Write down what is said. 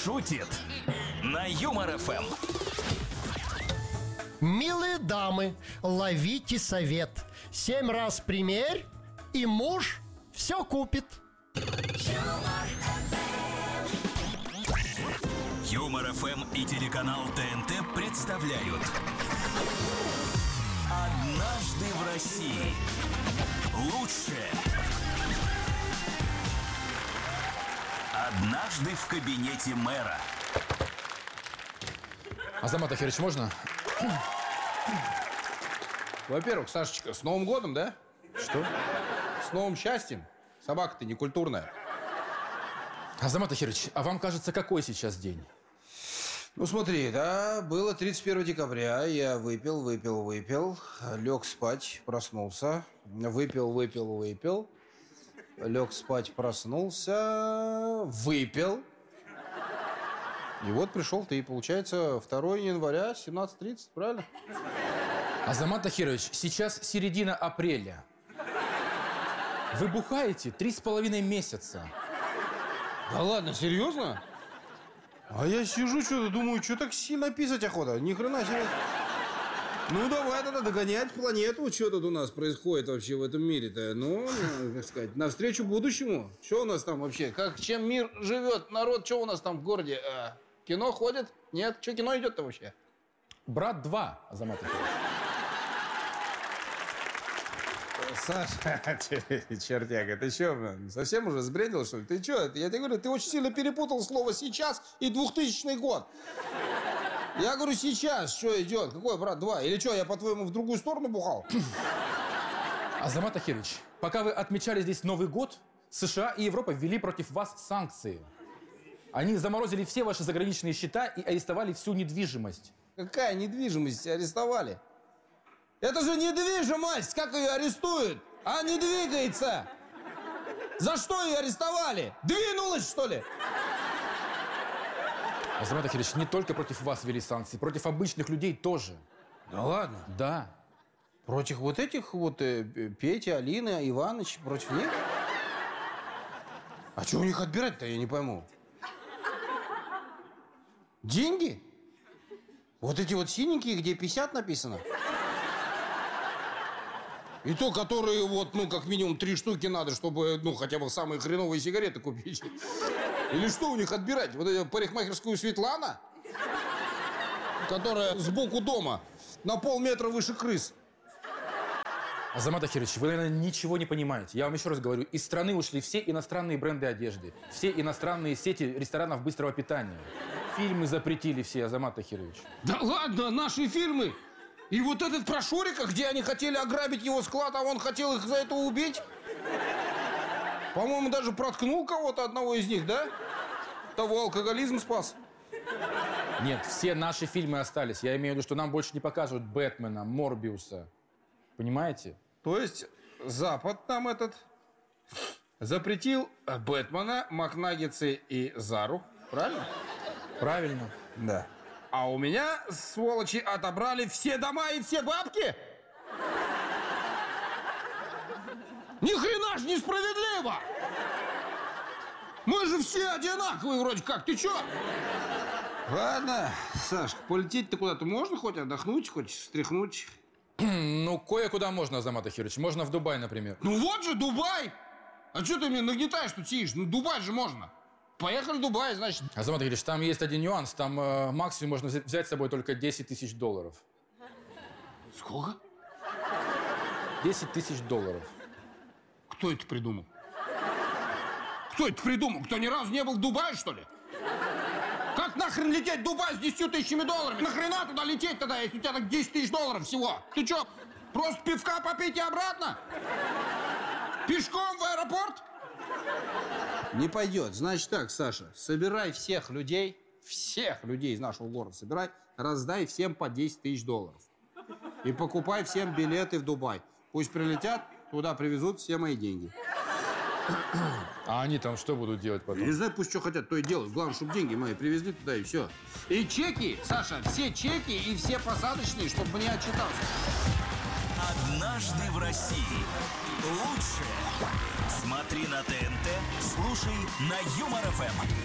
шутит на Юмор ФМ. Милые дамы, ловите совет. 7 раз примерь, и муж все купит. Юмор ФМ и телеканал ТНТ представляют «Однажды в России». Лучшее. Однажды в кабинете мэра. Азамат Ахирович, можно? Во-первых, Сашечка, с Новым годом, да? Что? С новым счастьем. Собака-то не культурная. Азамат Ахирович, а вам кажется, какой сейчас день? Ну смотри, да, было 31 декабря, я выпил, лег спать, проснулся, выпил, лег спать, проснулся, выпил. И вот пришел ты, получается, 2 января, 17:30, правильно? Азамат Ахирович, сейчас середина апреля. Вы бухаете 3,5 месяца. Да ладно, серьезно? А я сижу, что-то думаю, что так сильно писать охота? Ни хрена себе. Ну, давай тогда догонять планету. Что тут у нас происходит вообще в этом мире-то? Ну, как сказать, навстречу будущему. Что у нас там вообще? Чем мир живет? Народ, что у нас там в городе? Кино ходит? Нет? Что кино идет-то вообще? «Брат 2», Азамат Ахирович. Саша, чертяга, ты что, совсем уже сбредил, что ли? Ты что? Я тебе говорю, ты очень сильно перепутал слово «сейчас» и 2000 год. Я говорю, сейчас что идет? Какой «Брат 2»? Или что, я, по-твоему, в другую сторону бухал? Азамат Ахирович, пока вы отмечали здесь Новый год, США и Европа ввели против вас санкции. Они заморозили все ваши заграничные счета и арестовали всю недвижимость. Какая недвижимость арестовали? Это же недвижимость! Как ее арестуют? А не двигается! За что ее арестовали? Двинулась, что ли? Азамат Ахирович, не только против вас ввели санкции, против обычных людей тоже. Да ладно? Да. Против вот этих вот Петя, Алина, Иваныч, против них? А что у них отбирать-то, я не пойму. Деньги? Вот эти вот синенькие, где 50 написано? И то, которые вот, ну, как минимум 3 штуки надо, чтобы, ну, хотя бы самые хреновые сигареты купить. Или что у них отбирать? Вот эту парикмахерскую Светлана, которая сбоку дома, на полметра выше крыс. Азамат Ахирович, вы, наверное, ничего не понимаете. Я вам еще раз говорю, из страны ушли все иностранные бренды одежды, все иностранные сети ресторанов быстрого питания. Фильмы запретили все, Азамат Ахирович. Да ладно, наши фильмы! И вот этот про Шурика, где они хотели ограбить его склад, а он хотел их за это убить? По-моему, даже проткнул кого-то, одного из них, да? Того алкоголизм спас. Нет, все наши фильмы остались. Я имею в виду, что нам больше не покажут Бэтмена, Морбиуса. Понимаете? То есть Запад нам этот запретил Бэтмена, Макнаггетсы и Зару, правильно? Правильно. Да. А у меня, сволочи, отобрали все дома и все бабки? Ни хрена ж несправедливо! Мы же все одинаковые вроде как, ты чё? Ладно, Сашка, полететь-то куда-то можно хоть отдохнуть, хоть встряхнуть? Ну, кое-куда можно, Азамат Ахирович. Можно в Дубай, например. Ну вот же Дубай! А что ты мне нагнетаешь тут сидишь? Ну Дубай же можно. Поехали в Дубай, значит. Азамат Ахирович, там есть один нюанс. Там максимум можно взять с собой только 10 тысяч долларов. Сколько? 10 тысяч долларов. Кто это придумал? Кто это придумал? Кто ни разу не был в Дубае, что ли? Как нахрен лететь в Дубай с 10 тысячами долларов? Нахрена туда лететь тогда, если у тебя так 10 тысяч долларов всего? Ты что, просто пивка попить и обратно? Пешком в аэропорт? Не пойдет. Значит так, Саша, собирай всех людей из нашего города собирай, раздай всем по 10 тысяч долларов. И покупай всем билеты в Дубай. Пусть прилетят, туда привезут все мои деньги. А они там что будут делать потом? Я не знаю, пусть что хотят, то и делают. Главное, чтобы деньги мои привезли туда, и все. И чеки, Саша, все чеки и все посадочные, чтобы не отчитался. «Однажды в России». Лучшее. Смотри на ТНТ, слушай на Юмор ФМ.